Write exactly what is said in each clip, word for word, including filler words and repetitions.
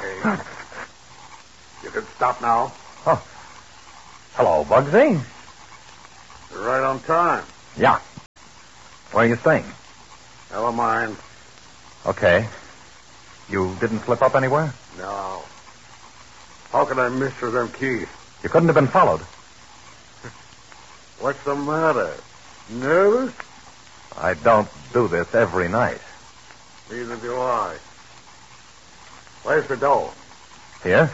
Okay. You can stop now. Oh. Hello, Bugsy. You're right on time. Yeah. Where are you staying? Never mind. Okay. You didn't slip up anywhere? No. How could I miss you them keys? You couldn't have been followed. What's the matter? Nervous? I don't do this every night. Neither do I. Where's the dough? Here.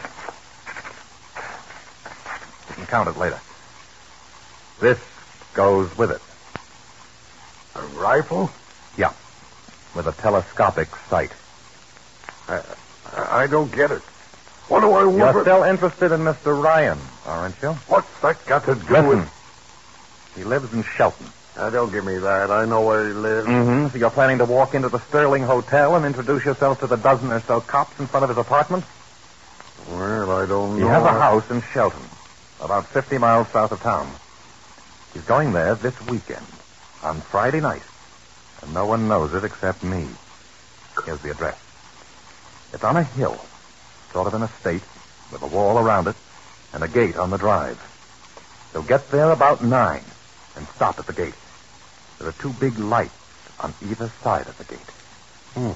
You can count it later. This goes with it. A rifle? Yeah. With a telescopic sight. I, I, I don't get it. What do I want? You're for... still interested in Mister Ryan, aren't you? What's that got to do Listen. with... He lives in Shelton. Now, don't give me that. I know where he lives. Mm-hmm. So you're planning to walk into the Sterling Hotel and introduce yourself to the dozen or so cops in front of his apartment? Well, I don't He know. has a house in Shelton, about fifty miles south of town. He's going there this weekend, on Friday night. And no one knows it except me. Here's the address. It's on a hill, sort of an estate, with a wall around it, and a gate on the drive. He'll get there about nine, and stop at the gate. There are two big lights on either side of the gate. Hmm.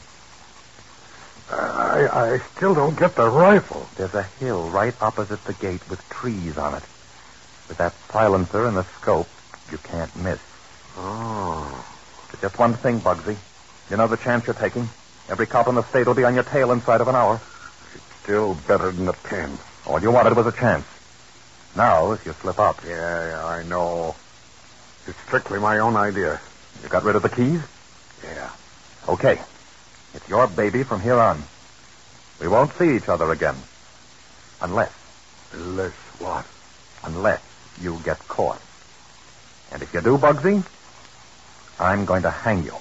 I, I still don't get the rifle. There's a hill right opposite the gate with trees on it. With that silencer and the scope, you can't miss. Oh. But just one thing, Bugsy. You know the chance you're taking? Every cop in the state will be on your tail inside of an hour. It's still better than the pen. All you wanted was a chance. Now, if you slip up... Yeah, yeah, I know. It's strictly my own idea. You got rid of the keys? Yeah. Okay. It's your baby from here on. We won't see each other again. Unless... Unless what? Unless you get caught. And if you do, Bugsy, I'm going to hang you.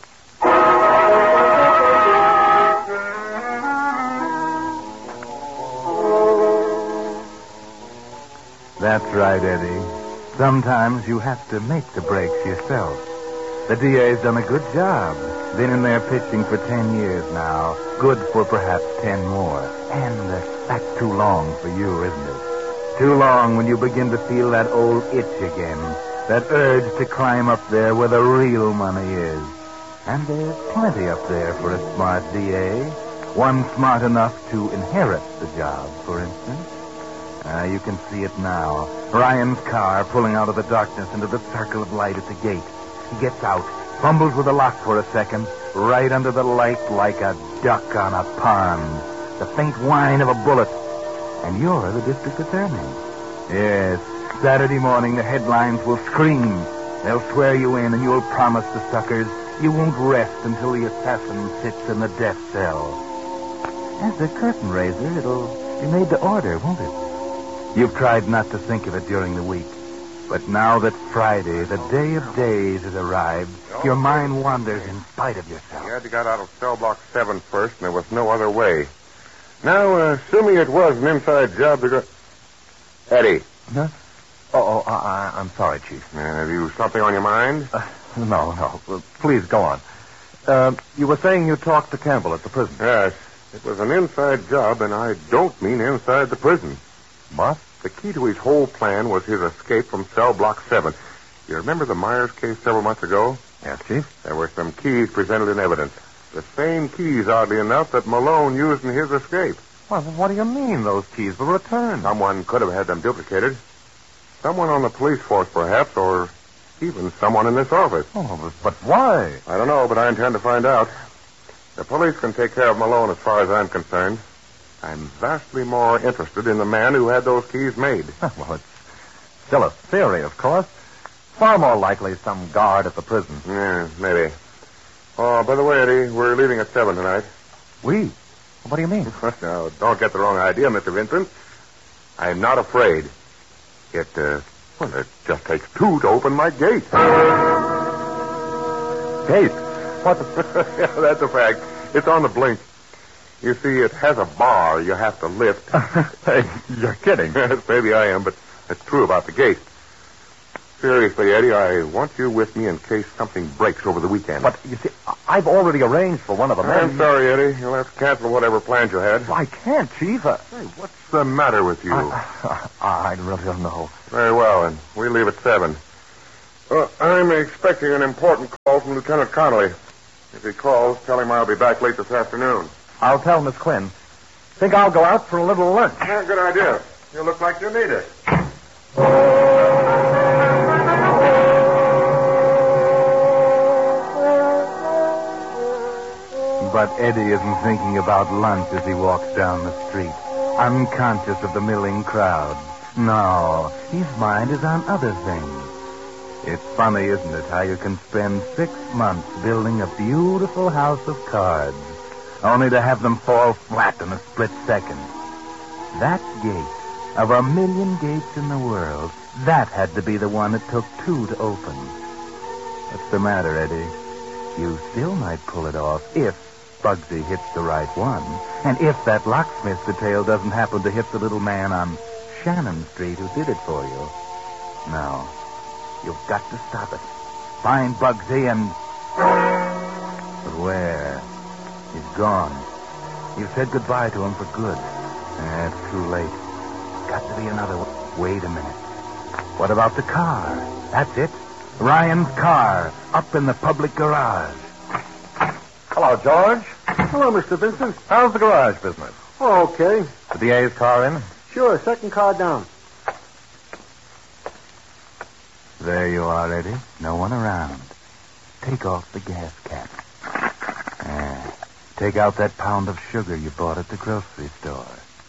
That's right, Eddie. Sometimes you have to make the breaks yourself. The D A's done a good job. Been in there pitching for ten years now. Good for perhaps ten more. And uh, that's too long for you, isn't it? Too long when you begin to feel that old itch again. That urge to climb up there where the real money is. And there's plenty up there for a smart D A. One smart enough to inherit the job, for instance. Ah, uh, you can see it now. Ryan's car pulling out of the darkness into the circle of light at the gate. He gets out, fumbles with the lock for a second, right under the light like a duck on a pond. The faint whine of a bullet. And you're the district attorney. Yes, Saturday morning the headlines will scream. They'll swear you in and you'll promise the suckers you won't rest until the assassin sits in the death cell. As the curtain raiser, it'll be made to order, won't it? You've tried not to think of it during the week. But now that Friday, the day of days, has arrived, your mind wanders in spite of yourself. You had to get out of cell block seven first, and there was no other way. Now, uh, assuming it was an inside job to go... Eddie. Huh? Oh, oh I, I, I'm sorry, Chief. Uh, have you something on your mind? Uh, no, no. Well, please, go on. Uh, you were saying you talked to Campbell at the prison. Yes. It was an inside job, and I don't mean inside the prison. What? The key to his whole plan was his escape from cell block seven. You remember the Myers case several months ago? Yes, Chief. There were some keys presented in evidence. The same keys, oddly enough, that Malone used in his escape. Well, what do you mean those keys were returned? Someone could have had them duplicated. Someone on the police force, perhaps, or even someone in this office. Oh, but, but why? I don't know, but I intend to find out. The police can take care of Malone as far as I'm concerned. I'm vastly more interested in the man who had those keys made. Well, it's still a theory, of course. Far more likely some guard at the prison. Yeah, maybe. Oh, by the way, Eddie, we're leaving at seven tonight. We? What do you mean? Now, don't get the wrong idea, Mister Vincent. I'm not afraid. It, uh, well, it just takes two to open my gate. Gate? What? Yeah, that's a fact. It's on the blink. You see, it has a bar you have to lift. Hey, you're kidding. Maybe I am, but it's true about the gate. Seriously, Eddie, I want you with me in case something breaks over the weekend. But, you see, I've already arranged for one of the men. I'm sorry, Eddie. You'll have to cancel whatever plans you had. I can't, Chief. Uh, Hey, what's the matter with you? I, I really don't know. Very well, and we leave at seven. Well, I'm expecting an important call from Lieutenant Connolly. If he calls, tell him I'll be back late this afternoon. I'll tell Miss Quinn. Think I'll go out for a little lunch. Yeah, good idea. You look like you need it. But Eddie isn't thinking about lunch as he walks down the street, unconscious of the milling crowd. No, his mind is on other things. It's funny, isn't it, how you can spend six months building a beautiful house of cards, only to have them fall flat in a split second. That gate, of a million gates in the world, that had to be the one it took two to open. What's the matter, Eddie? You still might pull it off if Bugsy hits the right one, and if that locksmith detail doesn't happen to hit the little man on Shannon Street who did it for you. No. You've got to stop it. Find Bugsy and... But where? He's gone. You've said goodbye to him for good. Eh, it's too late. Got to be another one. Wait a minute. What about the car? That's it. Ryan's car, up in the public garage. Hello, George. Hello, Mister Vincent. How's the garage business? Oh, okay. The D A's car in? Sure, second car down. There you are, Eddie. No one around. Take off the gas cap. Yeah. Take out that pound of sugar you bought at the grocery store.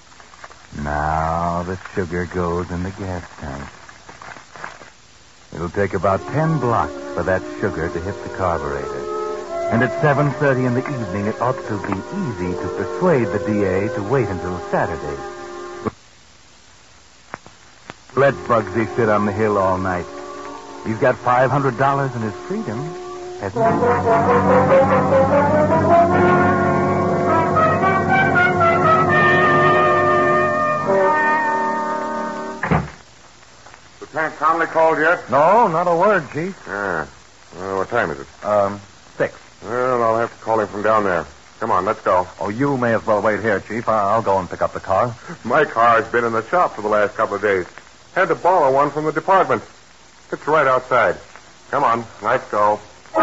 Now the sugar goes in the gas tank. It'll take about ten blocks for that sugar to hit the carburetor. And at seven thirty in the evening, it ought to be easy to persuade the D A to wait until Saturday. Let Bugsy sit on the hill all night. He's got five hundred dollars in his freedom. Hasn't he? Lieutenant Connolly called yet? No, not a word, Chief. Yeah. Well, what time is it? Um, six. Well, I'll have to call him from down there. Come on, let's go. Oh, you may as well wait here, Chief. I'll go and pick up the car. My car's been in the shop for the last couple of days. Had to borrow one from the department. It's right outside. Come on, let's go.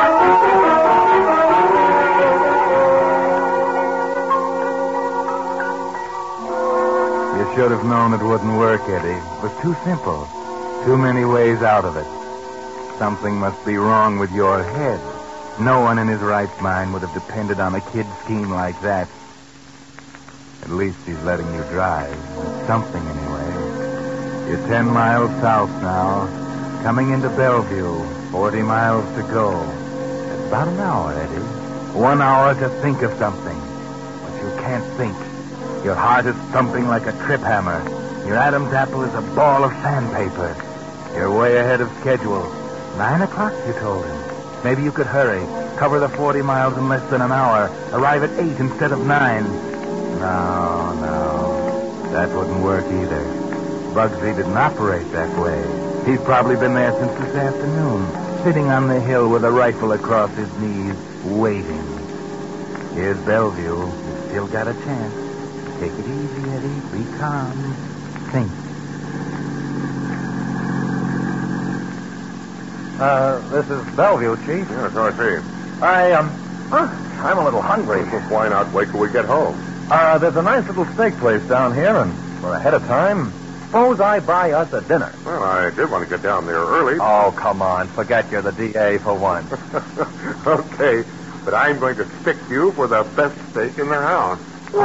You should have known it wouldn't work, Eddie. It was too simple. Too many ways out of it. Something must be wrong with your head. No one in his right mind would have depended on a kid scheme like that. At least he's letting you drive. It's something, anyway. You're ten miles south now. Coming into Bellevue. Forty miles to go. That's about an hour, Eddie. One hour to think of something. But you can't think. Your heart is thumping like a trip hammer. Your Adam's apple is a ball of sandpaper. You're way ahead of schedule. Nine o'clock, you told him. Maybe you could hurry. Cover the forty miles in less than an hour. Arrive at eight instead of nine. No, no. That wouldn't work either. Bugsy didn't operate that way. He's probably been there since this afternoon, sitting on the hill with a rifle across his knees, waiting. Here's Bellevue. You've still got a chance. Take it easy, Eddie. Be calm. Think. Uh, this is Bellevue, Chief. Yeah, so I see. I, um, huh, I'm a little hungry. Well, why not wait till we get home? Uh, there's a nice little steak place down here, and we're ahead of time. Suppose I buy us a dinner. Well, I did want to get down there early. Oh, come on. Forget you're the D A for once. Okay, but I'm going to stick you for the best steak in the house.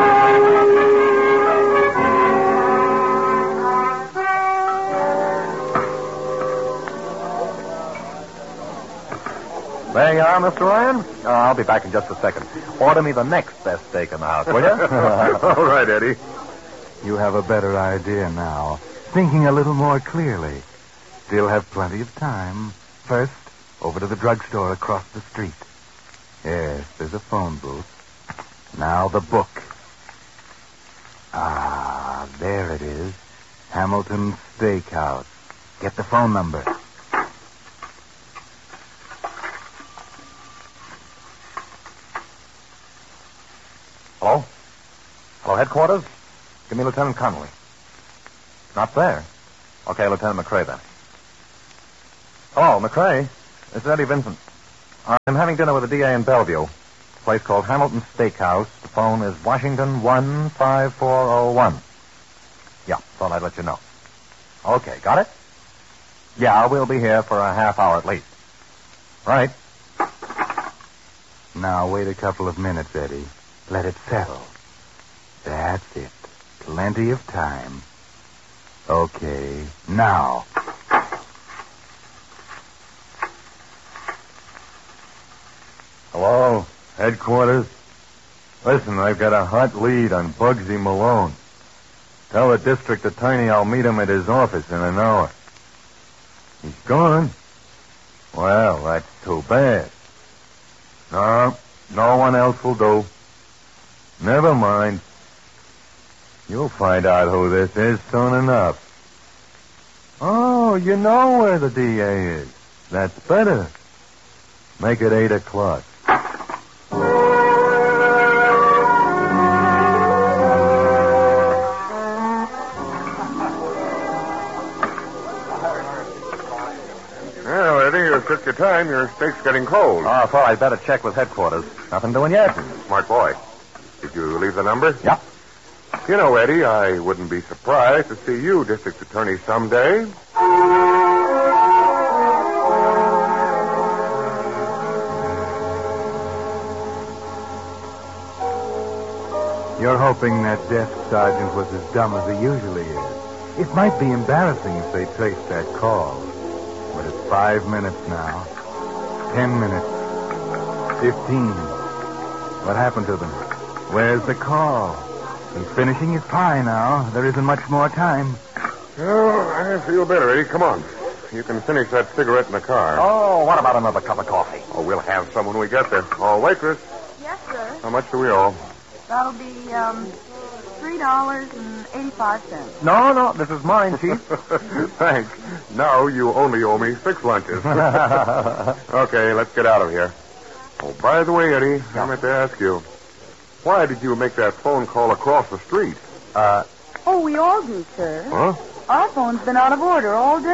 There you are, Mister Ryan. Oh, I'll be back in just a second. Order me the next best steak in the house, will you? All right, Eddie. You have a better idea now. Thinking a little more clearly. Still have plenty of time. First, over to the drugstore across the street. Yes, there's a phone booth. Now the book. Ah, there it is. Hamilton's Steakhouse. Get the phone number. Hello, headquarters? Give me Lieutenant Connolly. Not there. Okay, Lieutenant McCrae then. Hello, McCrae. This is Eddie Vincent. I'm having dinner with the D A in Bellevue. A place called Hamilton Steakhouse. The phone is Washington one five four oh one. Yeah, thought I'd let you know. Okay, got it? Yeah, we'll be here for a half hour at least. Right. Now, wait a couple of minutes, Eddie. Let it settle. That's it. Plenty of time. Okay, now. Hello, headquarters. Listen, I've got a hot lead on Bugsy Malone. Tell the district attorney I'll meet him at his office in an hour. He's gone? Well, that's too bad. No, no one else will do. Never mind. You'll find out who this is soon enough. Oh, you know where the D A is. That's better. Make it eight o'clock. Well, Eddie, you took your time. Your steak's getting cold. Oh, I thought I'd better check with headquarters. Nothing doing yet. Smart boy. Did you leave the number? Yeah. You know, Eddie, I wouldn't be surprised to see you district attorney someday. You're hoping that desk sergeant was as dumb as he usually is. It might be embarrassing if they traced that call. But it's five minutes now. Ten minutes. Fifteen. What happened to them? Where's the call? He's finishing his pie now. There isn't much more time. Oh, I feel better, Eddie. Come on. You can finish that cigarette in the car. Oh, what about another cup of coffee? Oh, we'll have some when we get there. Oh, waitress, Yes, sir. how much do we owe? That'll be, um, three dollars and eighty-five cents. No, no, this is mine, Chief. Thanks. Now you only owe me six lunches. Okay, let's get out of here. Oh, by the way, Eddie, I meant to ask you. Why did you make that phone call across the street? Uh, Oh, we all do, sir. Huh? Our phone's been out of order all day.